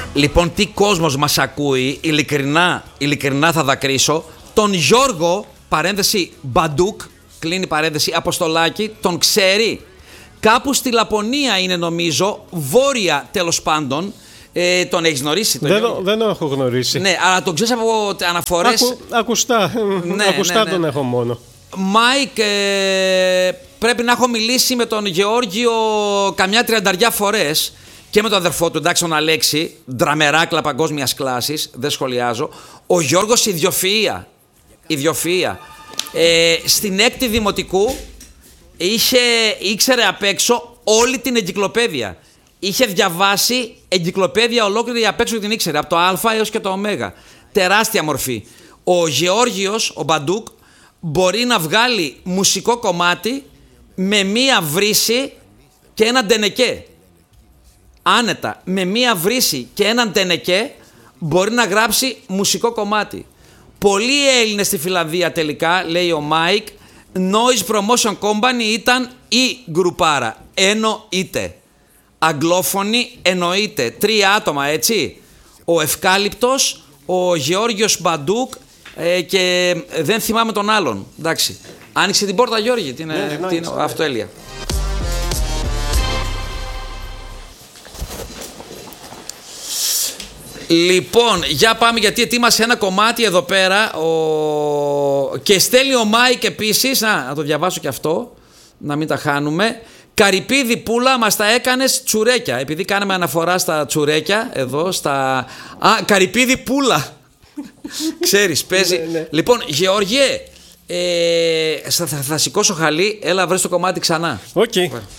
Λοιπόν, τι κόσμος μας ακούει, ειλικρινά θα δακρύσω. Τον Γιώργο, παρένθεση Μπαντούκ, κλείνει παρένθεση, Αποστολάκη, τον ξέρει. Κάπου στη Λαπωνία είναι νομίζω, βόρεια τέλος πάντων. Τον έχεις γνωρίσει? Δεν τον έχω γνωρίσει. Ναι, αλλά τον ξέρεις από αναφορές. Ακουστά, ακουστά τον έχω μόνο. Μάικ, πρέπει να έχω μιλήσει με τον Γεώργιο καμιά 30 φορές. Και με τον αδερφό του, εντάξει, τον Αλέξη, ντραμεράκλα παγκόσμιας κλάσης, δεν σχολιάζω. Ο Γιώργος ιδιοφυΐα. Στην 6η Δημοτικού ήξερε απ' έξω όλη την εγκυκλοπαίδεια. Είχε διαβάσει εγκυκλοπαίδεια ολόκληρη απ' έξω και την ήξερε, από το Α έως και το Ω. Τεράστια μορφή. Ο Γεώργιος, ο Μπαντούκ, μπορεί να βγάλει μουσικό κομμάτι με μία βρύση και έναν τενεκέ. Άνετα, με μία βρύση και έναν τενεκέ μπορεί να γράψει μουσικό κομμάτι. Πολλοί Έλληνες στη Φιλανδία τελικά, λέει ο Μάικ, Noise Promotion Company ήταν η γκρουπάρα. Εννοείται. Αγγλόφωνη εννοείται. 3 άτομα, έτσι. Ο Ευκάλυπτος, ο Γεώργιος Μπαντούκ και δεν θυμάμαι τον άλλον. Εντάξει. Άνοιξε την πόρτα, Γιώργη. Τι είναι αυτό, Έλια. Λοιπόν, για πάμε, γιατί ετοίμασε ένα κομμάτι εδώ πέρα και στέλνει ο Μάικ επίσης, να το διαβάσω και αυτό, να μην τα χάνουμε. Καρυπίδη Πούλα, μας τα έκανες τσουρέκια, επειδή κάναμε αναφορά στα τσουρέκια, εδώ στα... Καρυπίδη Πούλα, ξέρεις, παίζει. Ναι. Λοιπόν, Γεώργιε, θα σηκώσω χαλί, έλα βρες το κομμάτι ξανά. Okay.